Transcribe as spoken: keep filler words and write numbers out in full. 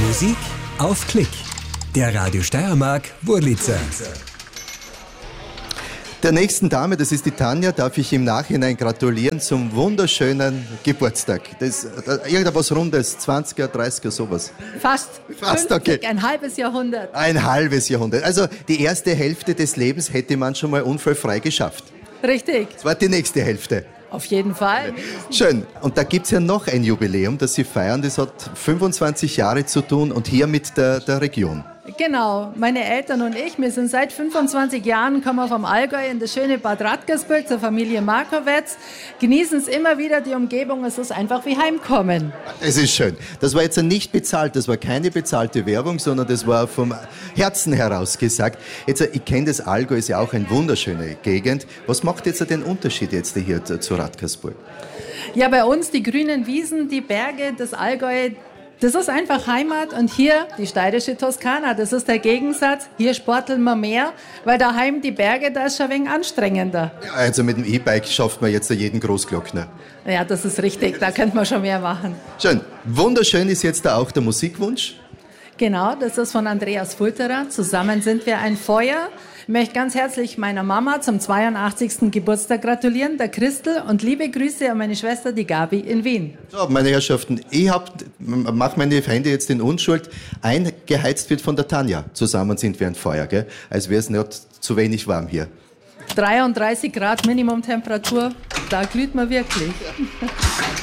Musik auf Klick. Der Radio Steiermark Wurlitzer. Der nächsten Dame, das ist die Tanja, darf ich im Nachhinein gratulieren zum wunderschönen Geburtstag. Das, das, irgendwas Rundes, zwanziger, dreißiger, sowas. Fast. Fast, okay. Ein halbes Jahrhundert. Ein halbes Jahrhundert. Also die erste Hälfte des Lebens hätte man schon mal unfallfrei geschafft. Richtig. Das war die nächste Hälfte. Auf jeden Fall. Schön. Und da gibt es ja noch ein Jubiläum, das Sie feiern. Das hat fünfundzwanzig Jahre zu tun und hier mit der, der Region. Genau, meine Eltern und ich, wir sind seit fünfundzwanzig Jahren, kommen wir vom Allgäu in das schöne Bad Radkersburg zur Familie Markowitz, genießen es immer wieder, die Umgebung, es ist einfach wie Heimkommen. Es ist schön. Das war jetzt nicht bezahlt, das war keine bezahlte Werbung, sondern das war vom Herzen heraus gesagt. Jetzt, ich kenne das Allgäu, ist ja auch eine wunderschöne Gegend. Was macht jetzt den Unterschied jetzt hier zu Radkersburg? Ja, bei uns die grünen Wiesen, die Berge, das Allgäu, das ist einfach Heimat und hier die steirische Toskana, das ist der Gegensatz. Hier sporteln wir mehr, weil daheim die Berge, da ist schon ein wenig anstrengender. Ja, also mit dem E-Bike schafft man jetzt jeden Großglockner. Ja, das ist richtig, da könnte man schon mehr machen. Schön. Wunderschön ist jetzt da auch der Musikwunsch. Genau, das ist von Andreas Fulterer. Zusammen sind wir ein Feuer. Ich möchte ganz herzlich meiner Mama zum zweiundachtzigsten Geburtstag gratulieren, der Christel, und liebe Grüße an meine Schwester, die Gabi in Wien. So, meine Herrschaften, ich mache meine Feinde jetzt in Unschuld. Eingeheizt wird von der Tanja. Zusammen sind wir ein Feuer, gell? Als wäre es nicht zu wenig warm hier. dreiunddreißig Grad Minimumtemperatur, da glüht man wirklich.